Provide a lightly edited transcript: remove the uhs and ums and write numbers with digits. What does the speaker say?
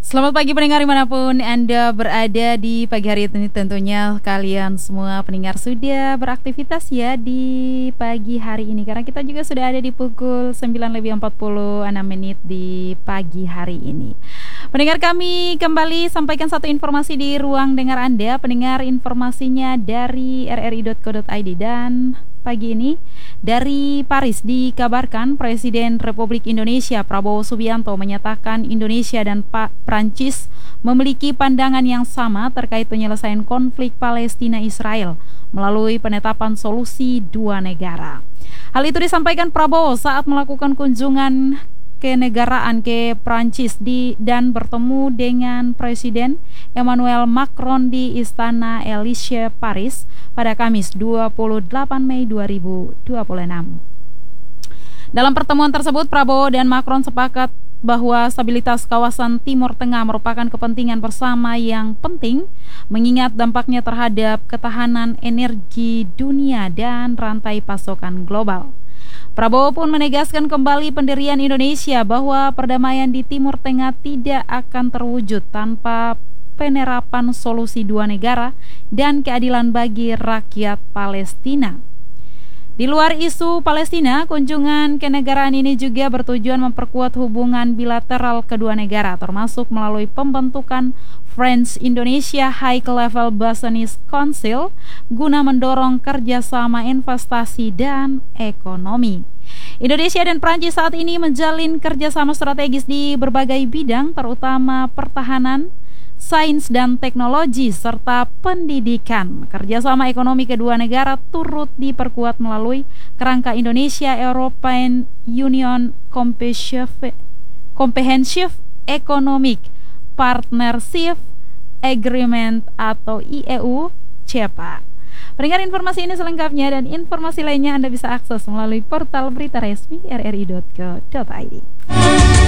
Selamat pagi pendengar dimanapun Anda berada di pagi hari ini. Tentunya kalian semua pendengar sudah beraktivitas ya di pagi hari ini, karena kita juga sudah ada di pukul 9:46 di pagi hari ini. Pendengar, kami kembali sampaikan satu informasi di ruang dengar Anda. Pendengar, informasinya dari rri.co.id. Dan pagi ini dari Paris dikabarkan Presiden Republik Indonesia Prabowo Subianto menyatakan Indonesia dan Prancis memiliki pandangan yang sama terkait penyelesaian konflik Palestina-Israel melalui penetapan solusi dua negara. Hal itu disampaikan Prabowo saat melakukan kunjungan kenegaraan ke Prancis dan bertemu dengan Presiden Emmanuel Macron di Istana Élysée Paris pada Kamis 28 Mei 2026. Dalam pertemuan tersebut, Prabowo dan Macron sepakat bahwa stabilitas kawasan Timur Tengah merupakan kepentingan bersama yang penting, mengingat dampaknya terhadap ketahanan energi dunia dan rantai pasokan global. Prabowo pun menegaskan kembali pendirian Indonesia bahwa perdamaian di Timur Tengah tidak akan terwujud tanpa penerapan solusi dua negara dan keadilan bagi rakyat Palestina. Di luar isu Palestina, kunjungan kenegaraan ini juga bertujuan memperkuat hubungan bilateral kedua negara, termasuk melalui pembentukan France-Indonesia High Level Business Council guna mendorong kerjasama investasi dan ekonomi. Indonesia dan Prancis saat ini menjalin kerjasama strategis di berbagai bidang, terutama pertahanan, sains dan teknologi, serta pendidikan. Kerjasama ekonomi kedua negara turut diperkuat melalui kerangka Indonesia-European Union Comprehensive Economic Partnership Agreement atau IEU CEPA. Pendengar, informasi ini selengkapnya dan informasi lainnya Anda bisa akses melalui portal berita resmi rri.co.id.